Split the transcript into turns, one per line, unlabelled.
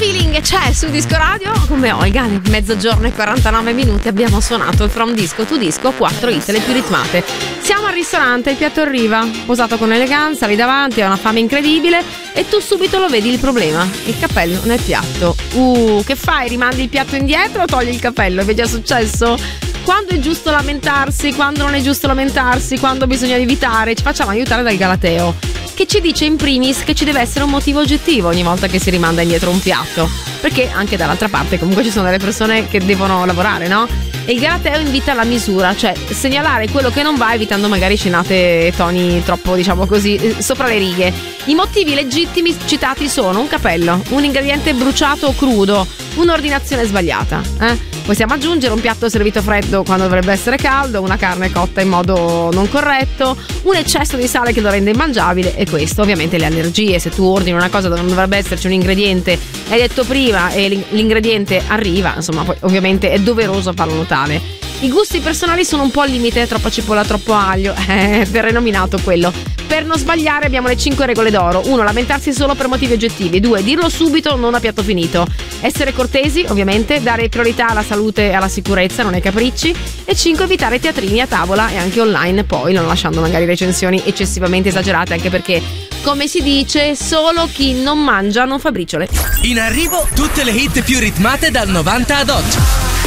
Feeling c'è su Disco Radio. Come Olga, mezzogiorno e 49 minuti abbiamo suonato il From Disco to Disco, 4 hit le più ritmate. Siamo al ristorante, il piatto arriva, posato con eleganza, lì davanti, ha una fame incredibile e tu subito lo vedi il problema, il cappello nel piatto. Che fai? Rimandi il piatto indietro o togli il cappello? Vi è già successo? Quando è giusto lamentarsi, quando non è giusto lamentarsi, quando bisogna evitare? Ci facciamo aiutare dal Galateo, che ci dice in primis che ci deve essere un motivo oggettivo ogni volta che si rimanda indietro un piatto, perché anche dall'altra parte comunque ci sono delle persone che devono lavorare, no? E il Galateo invita alla misura, cioè segnalare quello che non va, evitando magari scenate e toni troppo, diciamo così, sopra le righe. I motivi legittimi citati sono un capello, un ingrediente bruciato o crudo, un'ordinazione sbagliata, Possiamo aggiungere un piatto servito freddo quando dovrebbe essere caldo, una carne cotta in modo non corretto, un eccesso di sale che lo rende immangiabile, e questo ovviamente le allergie. Se tu ordini una cosa dove non dovrebbe esserci un ingrediente, hai detto prima, e l'ingrediente arriva, insomma, poi ovviamente è doveroso farlo notare. I gusti personali sono un po' al limite, troppa cipolla, troppo aglio, per rinominato quello. Per non sbagliare abbiamo le 5 regole d'oro. 1. Lamentarsi solo per motivi oggettivi. 2. Dirlo subito, non a piatto finito. Essere cortesi, ovviamente, dare priorità alla salute e alla sicurezza, non ai capricci. E 5. Evitare teatrini a tavola e anche online, poi non lasciando magari recensioni eccessivamente esagerate, anche perché, come si dice, solo chi non mangia non fa briciole.
In arrivo tutte le hit più ritmate dal 90 ad oggi.